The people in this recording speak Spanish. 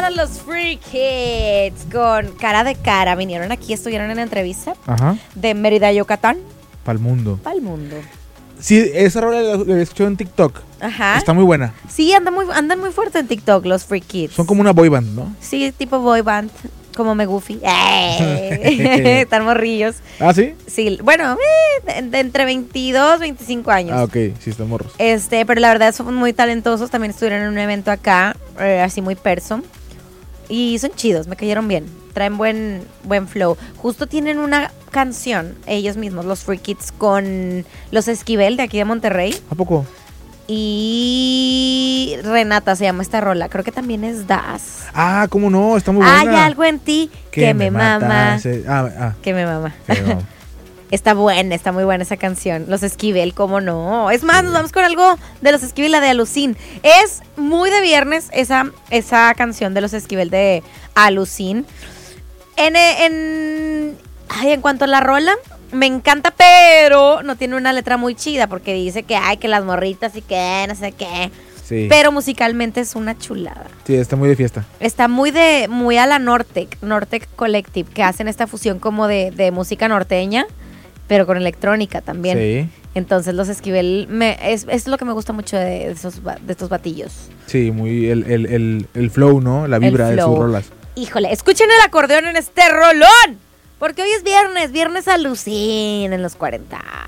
a los Free Kids con Cara de Cara. Vinieron aquí, estuvieron en la entrevista de Mérida, Yucatán. Pa'l mundo. Pa'l mundo. Sí, esa rola la he escuchado en TikTok. Ajá. Está muy buena. Sí, andan muy fuerte en TikTok los Free Kids. Son como una boy band, ¿no? Sí, tipo boy band. Como me Goofy. Están morrillos. ¿Ah, sí? Sí, bueno, de entre 22 y 25 años. Ah, ok, sí, están morros. Pero la verdad son muy talentosos. También estuvieron en un evento acá, así muy perso. Y son chidos, me cayeron bien. Traen buen flow. Justo tienen una canción, ellos mismos, los Free Kids, con los Esquivel de aquí de Monterrey. ¿A poco? Y Renata se llama esta rola. Creo que también es Das. Ah, ¿cómo no? Está muy buena. Hay algo en ti que me mama. Que me mama. Está buena, está muy buena esa canción. Los Esquivel, ¿cómo no? Es más, nos vamos con algo de los Esquivel, la de Alucín. Es muy de viernes esa canción de los Esquivel de Alucín. En cuanto a la rola, me encanta, pero no tiene una letra muy chida porque dice que hay que las morritas y que no sé qué. Sí. Pero musicalmente es una chulada. Sí, está muy de fiesta. Está muy a la Nortec Collective, que hacen esta fusión como de música norteña, pero con electrónica también. Sí. Entonces los Esquivel es lo que me gusta mucho de estos batillos. Sí, muy el flow, ¿no? La vibra de sus rolas. Híjole, escuchen el acordeón en este rolón, porque hoy es viernes Alucín en los 40.